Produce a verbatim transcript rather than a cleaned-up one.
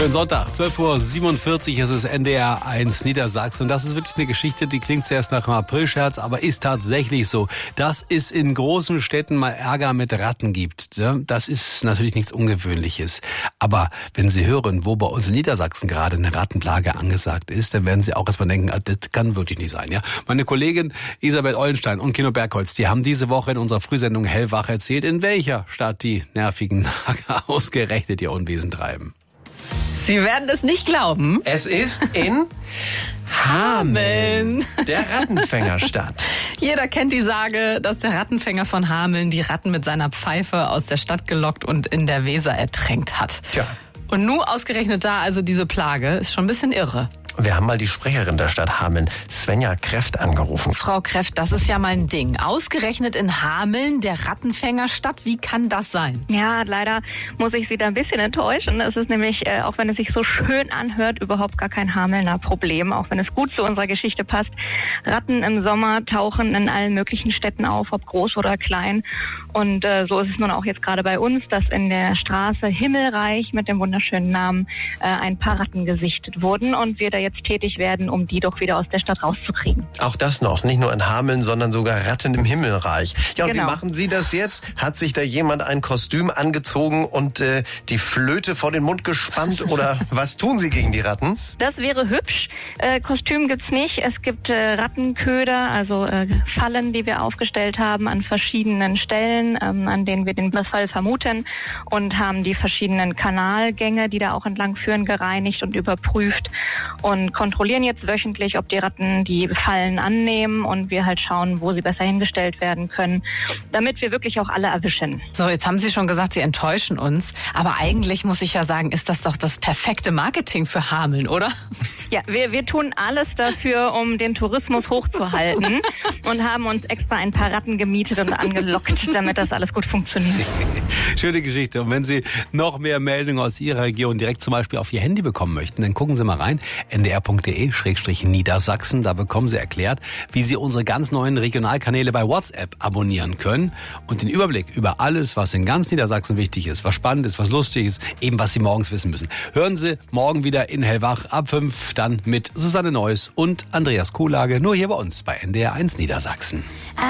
Schönen Sonntag, zwölf Uhr siebenundvierzig, es ist N D R eins Niedersachsen. Und das ist wirklich eine Geschichte, die klingt zuerst nach einem Aprilscherz, aber ist tatsächlich so, dass es in großen Städten mal Ärger mit Ratten gibt. Das ist natürlich nichts Ungewöhnliches. Aber wenn Sie hören, wo bei uns in Niedersachsen gerade eine Rattenplage angesagt ist, dann werden Sie auch erstmal denken, das kann wirklich nicht sein. Ja? Meine Kollegin Isabel Eulenstein und Kino Bergholz, die haben diese Woche in unserer Frühsendung Hellwach erzählt, in welcher Stadt die nervigen Nager ausgerechnet ihr Unwesen treiben. Sie werden es nicht glauben. Es ist in Hameln, der Rattenfängerstadt. Jeder kennt die Sage, dass der Rattenfänger von Hameln die Ratten mit seiner Pfeife aus der Stadt gelockt und in der Weser ertränkt hat. Tja. Und nun ausgerechnet da also diese Plage, ist schon ein bisschen irre. Wir haben mal die Sprecherin der Stadt Hameln, Svenja Kreft, angerufen. Frau Kreft, das ist ja mal ein Ding. Ausgerechnet in Hameln, der Rattenfängerstadt, wie kann das sein? Ja, leider muss ich Sie da ein bisschen enttäuschen. Es ist nämlich, äh, auch wenn es sich so schön anhört, überhaupt gar kein Hamelner Problem, auch wenn es gut zu unserer Geschichte passt. Ratten im Sommer tauchen in allen möglichen Städten auf, ob groß oder klein. Und äh, so ist es nun auch jetzt gerade bei uns, dass in der Straße Himmelreich mit dem wunderschönen Namen äh, ein paar Ratten gesichtet wurden und wir da jetzt tätig werden, um die doch wieder aus der Stadt rauszukriegen. Auch das noch, nicht nur in Hameln, sondern sogar Ratten im Himmelreich. Ja, und genau. Wie machen Sie das jetzt? Hat sich da jemand ein Kostüm angezogen und äh, die Flöte vor den Mund gespannt oder was tun Sie gegen die Ratten? Das wäre hübsch. Äh, Kostüm gibt's nicht. Es gibt äh, Rattenköder, also äh, Fallen, die wir aufgestellt haben an verschiedenen Stellen, ähm, an denen wir den Befall vermuten und haben die verschiedenen Kanalgänge, die da auch entlang führen, gereinigt und überprüft und kontrollieren jetzt wöchentlich, ob die Ratten die Fallen annehmen und wir halt schauen, wo sie besser hingestellt werden können, damit wir wirklich auch alle erwischen. So, jetzt haben Sie schon gesagt, Sie enttäuschen uns, aber eigentlich muss ich ja sagen, ist das doch das perfekte Marketing für Hameln, oder? Ja, wir, wir tun alles dafür, um den Tourismus hochzuhalten und haben uns extra ein paar Ratten gemietet und angelockt, damit das alles gut funktioniert. Schöne Geschichte. Und wenn Sie noch mehr Meldungen aus Ihrer Region direkt zum Beispiel auf Ihr Handy bekommen möchten, dann gucken Sie mal rein, n d r punkt d e Schrägstrich Niedersachsen. Da bekommen Sie erklärt, wie Sie unsere ganz neuen Regionalkanäle bei WhatsApp abonnieren können und den Überblick über alles, was in ganz Niedersachsen wichtig ist, was spannend ist, was lustig ist, eben was Sie morgens wissen müssen. Hören Sie morgen wieder in Hellwach ab fünf, dann mit Susanne Neuss und Andreas Kuhlage, nur hier bei uns bei N D R eins Niedersachsen.